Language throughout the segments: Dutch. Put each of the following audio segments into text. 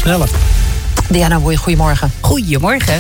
sneller. Diana Woei, goedemorgen. Goedemorgen.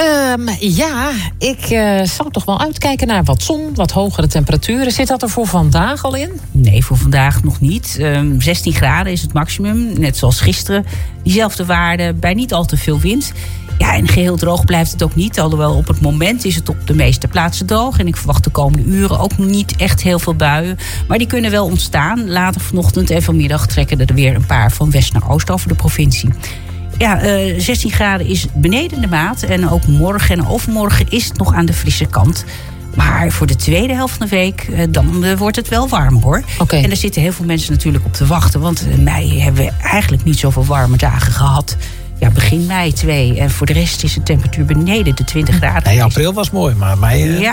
Ik zou toch wel uitkijken naar wat zon, wat hogere temperaturen. Zit dat er voor vandaag al in? Nee, voor vandaag nog niet. 16 graden is het maximum, net zoals gisteren. Diezelfde waarde, bij niet al te veel wind. Ja, en geheel droog blijft het ook niet. Alhoewel op het moment is het op de meeste plaatsen droog. En ik verwacht de komende uren ook niet echt heel veel buien. Maar die kunnen wel ontstaan. Later vanochtend en vanmiddag trekken er weer een paar van west naar oost over de provincie. Ja, 16 graden is beneden de maat. En ook morgen en overmorgen is het nog aan de frisse kant. Maar voor de tweede helft van de week, dan wordt het wel warm, hoor. Okay. En daar zitten heel veel mensen natuurlijk op te wachten. Want in mei hebben we eigenlijk niet zoveel warme dagen gehad. Ja, begin mei 2. En voor de rest is de temperatuur beneden de 20 graden. Nee, april was mooi, maar mei...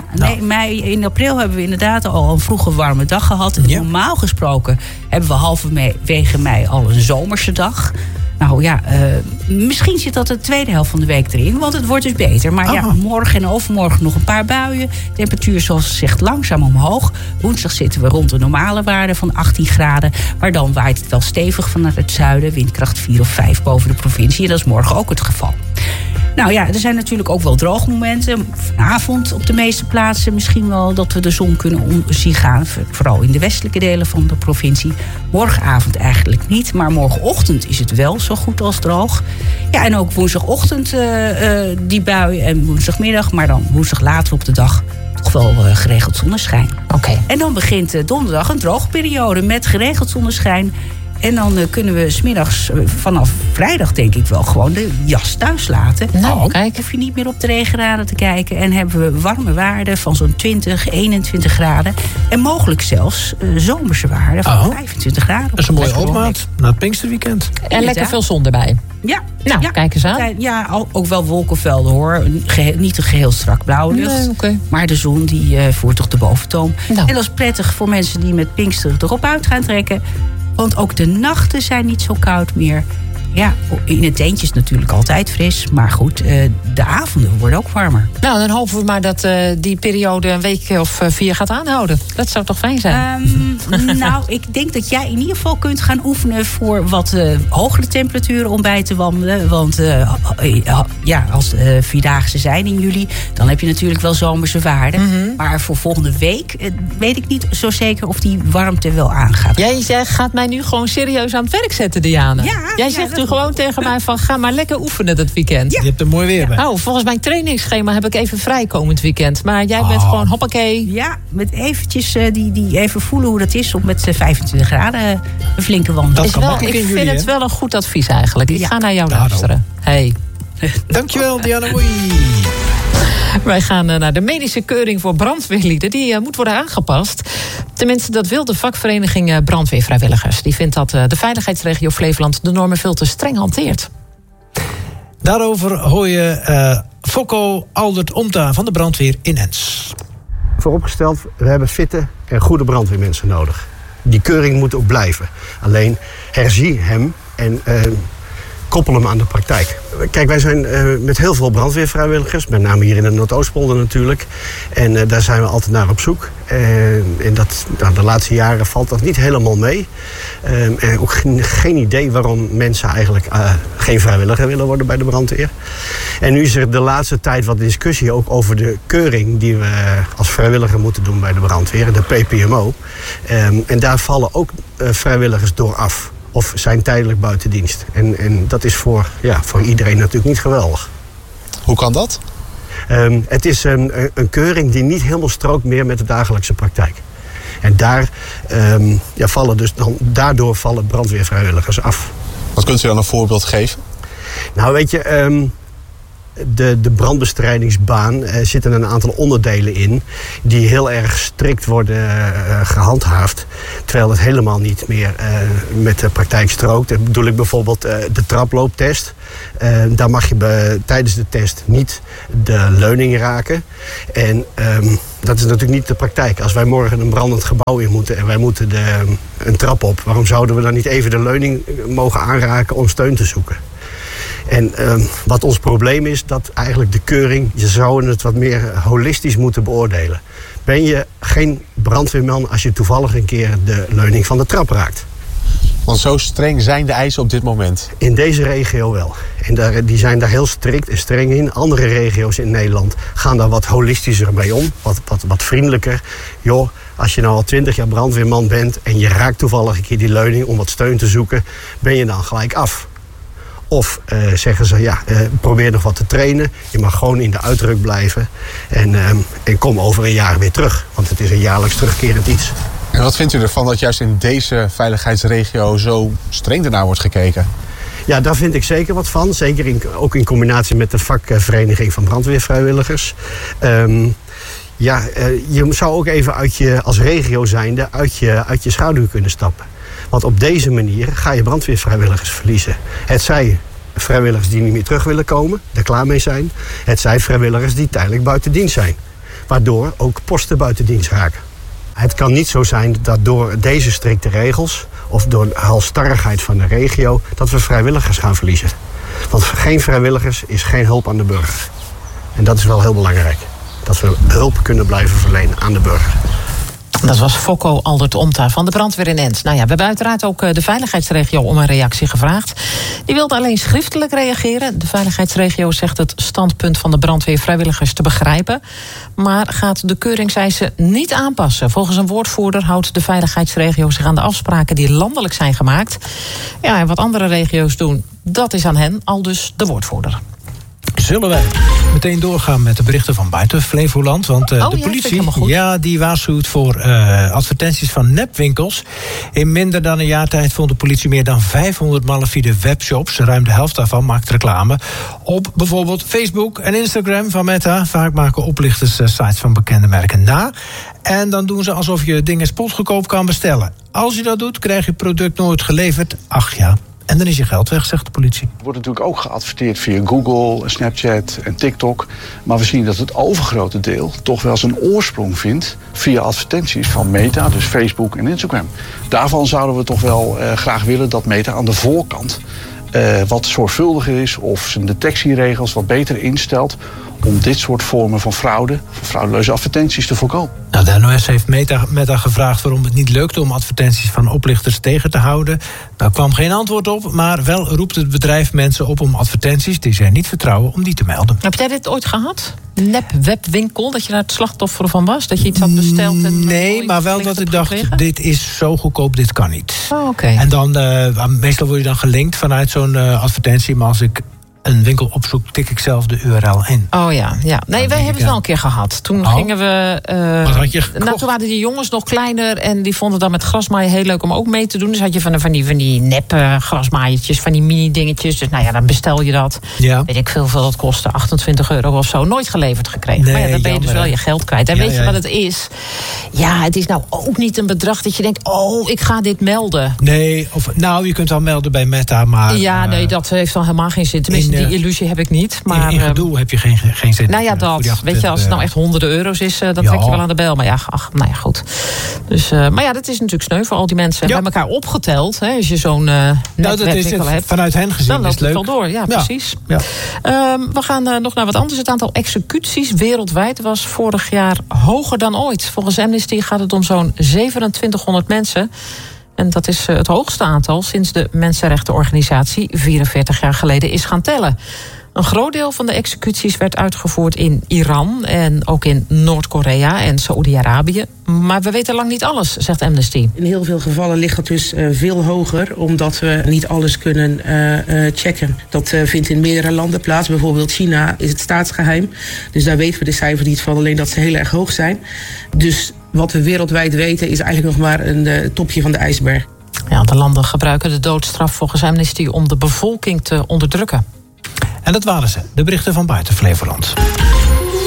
In april hebben we inderdaad al een vroege warme dag gehad. Ja. Normaal gesproken hebben we halverwege mei al een zomerse dag. Nou ja, misschien zit dat de tweede helft van de week erin, want het wordt dus beter. Maar ja, morgen en overmorgen nog een paar buien. Temperatuur, zoals gezegd, langzaam omhoog. Woensdag zitten we rond de normale waarde van 18 graden. Maar dan waait het wel stevig vanuit het zuiden. Windkracht 4 of 5 boven de provincie. En dat is morgen ook het geval. Nou ja, er zijn natuurlijk ook wel droogmomenten. Vanavond op de meeste plaatsen misschien wel dat we de zon kunnen zien gaan. Vooral in de westelijke delen van de provincie. Morgenavond eigenlijk niet, maar morgenochtend is het wel zo goed als droog. Ja, en ook woensdagochtend die bui en woensdagmiddag. Maar dan woensdag later op de dag toch wel geregeld zonneschijn. Okay. En dan begint donderdag een droogperiode met geregeld zonneschijn. En dan kunnen we 's middags vanaf vrijdag denk ik wel gewoon de jas thuis laten. Nou, kijk. Hoef je niet meer op de regenraden te kijken. En hebben we warme waarden van zo'n 20, 21 graden. En mogelijk zelfs zomerse waarden van 25 graden. Dat is een mooie opmaat na het Pinksterweekend. En lekker veel zon erbij. Ja. Nou, ja, kijk eens aan. Ja, ook wel wolkenvelden, hoor. Niet een geheel strak blauwe lucht. Nee, okay. Maar de zon die voert toch de boventoon. Nou. En dat is prettig voor mensen die met Pinksteren erop uit gaan trekken. Want ook de nachten zijn niet zo koud meer. Ja, in het tentje is natuurlijk altijd fris. Maar goed, de avonden worden ook warmer. Nou, dan hopen we maar dat die periode een week of 4 gaat aanhouden. Dat zou toch fijn zijn? Nou, ik denk dat jij in ieder geval kunt gaan oefenen voor wat hogere temperaturen om bij te wandelen. Want als de vierdaagse zijn in juli, dan heb je natuurlijk wel zomerse waarden. Mm-hmm. Maar voor volgende week weet ik niet zo zeker of die warmte wel aangaat. Jij gaat mij nu gewoon serieus aan het werk zetten, Diana. Ja, jij zegt gewoon tegen mij van ga maar lekker oefenen dat weekend. Ja. Je hebt er mooi weer bij. Oh, volgens mijn trainingsschema heb ik even vrij komend weekend. Maar jij bent gewoon hoppakee. Ja, met eventjes die even voelen hoe dat is om met 25 graden een flinke wandel. Ik vind het wel een goed advies eigenlijk. Ik ga naar jou luisteren. Hey. Dankjewel, Diana Woei. Wij gaan naar de medische keuring voor brandweerlieden. Die moet worden aangepast. Tenminste, dat wil de vakvereniging brandweervrijwilligers. Die vindt dat de veiligheidsregio Flevoland de normen veel te streng hanteert. Daarover hoor je Fokko Aldert-Omta van de brandweer in Ens. Vooropgesteld, we hebben fitte en goede brandweermensen nodig. Die keuring moet ook blijven. Alleen herzie hem en koppel hem aan de praktijk. Kijk, wij zijn met heel veel brandweervrijwilligers, met name hier in de Noordoostpolder natuurlijk. En daar zijn we altijd naar op zoek. En de laatste jaren valt dat niet helemaal mee. En ook geen idee waarom mensen eigenlijk geen vrijwilliger willen worden bij de brandweer. En nu is er de laatste tijd wat discussie ook over de keuring die we als vrijwilliger moeten doen bij de brandweer, de PPMO. En daar vallen ook vrijwilligers door af. Of zijn tijdelijk buiten dienst. En dat is voor iedereen natuurlijk niet geweldig. Hoe kan dat? Het is een keuring die niet helemaal strookt meer met de dagelijkse praktijk. En daardoor vallen brandweervrijwilligers af. Wat kunt u dan een voorbeeld geven? Nou, weet je, de brandbestrijdingsbaan zitten een aantal onderdelen in die heel erg strikt worden gehandhaafd. Terwijl het helemaal niet meer met de praktijk strookt. Dat bedoel ik bijvoorbeeld de traplooptest. Daar mag je tijdens de test niet de leuning raken. En dat is natuurlijk niet de praktijk. Als wij morgen een brandend gebouw in moeten en wij moeten een trap op, waarom zouden we dan niet even de leuning mogen aanraken om steun te zoeken? En wat ons probleem is, dat eigenlijk de keuring, je zou het wat meer holistisch moeten beoordelen. Ben je geen brandweerman als je toevallig een keer de leuning van de trap raakt? Want zo streng zijn de eisen op dit moment? In deze regio wel. En die zijn daar heel strikt en streng in. Andere regio's in Nederland gaan daar wat holistischer mee om. Wat vriendelijker. Joh, als je nou al 20 jaar brandweerman bent en je raakt toevallig een keer die leuning om wat steun te zoeken, ben je dan gelijk af. Of zeggen ze, probeer nog wat te trainen. Je mag gewoon in de uitruk blijven. En kom over een jaar weer terug. Want het is een jaarlijks terugkerend iets. En wat vindt u ervan dat juist in deze veiligheidsregio zo streng ernaar wordt gekeken? Ja, daar vind ik zeker wat van. Zeker ook in combinatie met de vakvereniging van brandweervrijwilligers. Je zou ook even als regio zijnde uit je schaduw kunnen stappen. Want op deze manier ga je brandweervrijwilligers verliezen. Het zij vrijwilligers die niet meer terug willen komen, er klaar mee zijn. Het zij vrijwilligers die tijdelijk buiten dienst zijn. Waardoor ook posten buiten dienst raken. Het kan niet zo zijn dat door deze strikte regels of door halsstarrigheid van de regio dat we vrijwilligers gaan verliezen. Want geen vrijwilligers is geen hulp aan de burger. En dat is wel heel belangrijk. Dat we hulp kunnen blijven verlenen aan de burger. Dat was Fokko Aldert Omta van de brandweer in Enns. Nou ja, we hebben uiteraard ook de veiligheidsregio om een reactie gevraagd. Die wilde alleen schriftelijk reageren. De veiligheidsregio zegt het standpunt van de brandweervrijwilligers te begrijpen, maar gaat de keuringseisen niet aanpassen. Volgens een woordvoerder houdt de veiligheidsregio zich aan de afspraken die landelijk zijn gemaakt. Ja, en wat andere regio's doen, dat is aan hen, aldus de woordvoerder. Zullen wij meteen doorgaan met de berichten van buiten Flevoland? Want de politie die waarschuwt voor advertenties van nepwinkels. In minder dan een jaar tijd vond de politie meer dan 500 malafide webshops. Ruim de helft daarvan maakt reclame op bijvoorbeeld Facebook en Instagram van Meta. Vaak maken oplichters sites van bekende merken na. En dan doen ze alsof je dingen spotgoedkoop kan bestellen. Als je dat doet, krijg je het product nooit geleverd. Ach ja. En dan is je geld weg, zegt de politie. Er wordt natuurlijk ook geadverteerd via Google, Snapchat en TikTok. Maar we zien dat het overgrote deel toch wel zijn oorsprong vindt via advertenties van Meta, dus Facebook en Instagram. Daarvan zouden we toch wel graag willen dat Meta aan de voorkant wat zorgvuldiger is of zijn detectieregels wat beter instelt om dit soort vormen van fraude, van frauduleuze advertenties te voorkomen. Nou, de NOS heeft Meta gevraagd waarom het niet lukte om advertenties van oplichters tegen te houden. Daar kwam geen antwoord op, maar wel roept het bedrijf mensen op om advertenties die zij niet vertrouwen, om die te melden. Heb jij dit ooit gehad? Nep-webwinkel, dat je daar het slachtoffer van was? Dat je iets had besteld? Nee, maar wel dat ik dacht, dit is zo goedkoop, dit kan niet. Oh, oké. En dan, meestal word je dan gelinkt vanuit zo'n advertentie, maar als ik een winkel opzoek, tik ik zelf de URL in. Oh ja. Nee, wij hebben het wel een keer gehad. Toen gingen we. Wat had je gekocht? Nou, toen waren die jongens nog kleiner en die vonden dat met grasmaaien heel leuk om ook mee te doen. Dus had je van die nep grasmaaiertjes, van die mini dingetjes. Dus nou ja, dan bestel je dat. Ja. Weet ik veel dat kostte, €28 of zo. Nooit geleverd gekregen. Nee, maar ja, dan ben je dus wel je geld kwijt. En weet je wat het is? Ja, het is nou ook niet een bedrag dat je denkt, ik ga dit melden. Nee, je kunt wel melden bij Meta, maar ja, nee, dat heeft dan helemaal geen zin. Tenminste, die illusie heb ik niet. Maar in gedoe heb je geen zin. Nou ja, dat. Weet je, als het nou echt honderden euro's is, dan trek je wel aan de bel. Maar ja, goed. Dus, maar ja, dat is natuurlijk sneu voor al die mensen bij elkaar opgeteld. Hè, als je zo'n netwerkwinkel hebt. Vanuit hen gezien dan loopt is het het leuk. wel door. Ja, precies. Ja. We gaan nog naar wat anders. Het aantal executies wereldwijd was vorig jaar hoger dan ooit. Volgens Amnesty gaat het om zo'n 2700 mensen. En dat is het hoogste aantal sinds de mensenrechtenorganisatie 44 jaar geleden is gaan tellen. Een groot deel van de executies werd uitgevoerd in Iran en ook in Noord-Korea en Saoedi-Arabië. Maar we weten lang niet alles, zegt Amnesty. In heel veel gevallen ligt het dus veel hoger, omdat we niet alles kunnen checken. Dat vindt in meerdere landen plaats. Bijvoorbeeld China is het staatsgeheim. Dus daar weten we de cijfers niet van, alleen dat ze heel erg hoog zijn. Dus wat we wereldwijd weten is eigenlijk nog maar een topje van de ijsberg. Ja, de landen gebruiken de doodstraf volgens Amnesty om de bevolking te onderdrukken. En dat waren ze, de berichten van buiten Flevoland.